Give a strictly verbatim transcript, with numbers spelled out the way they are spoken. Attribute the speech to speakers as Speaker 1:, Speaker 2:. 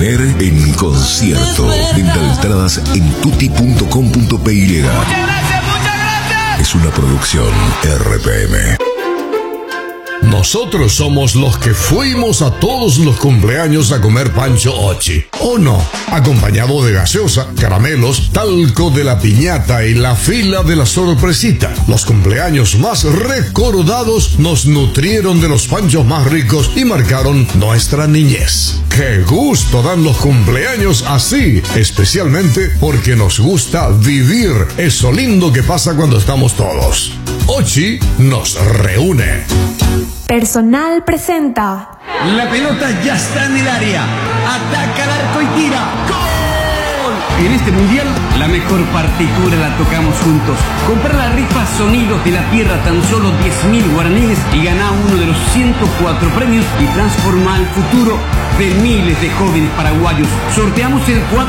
Speaker 1: En concierto. Venta de entradas en tutti punto com punto p y.
Speaker 2: Muchas gracias, muchas gracias.
Speaker 1: Es una producción R P M.
Speaker 3: Nosotros somos los que fuimos a todos los cumpleaños a comer pancho ochi. ¿O no? Acompañado de gaseosa, caramelos, talco de la piñata y la fila de la sorpresita. Los cumpleaños más recordados nos nutrieron de los panchos más ricos y marcaron nuestra niñez. ¡Qué gusto dan los cumpleaños así! Especialmente porque nos gusta vivir eso lindo que pasa cuando estamos todos. Ochi nos reúne.
Speaker 4: Personal presenta.
Speaker 5: La pelota ya está en el área. Ataca al arco y tira. ¡Gol! En este mundial, la mejor partitura la tocamos juntos. Comprar la rifa Sonidos de la Tierra tan solo diez mil guaraníes y ganá uno de los ciento cuatro premios y transforma el futuro de miles de jóvenes paraguayos. Sorteamos el cuatro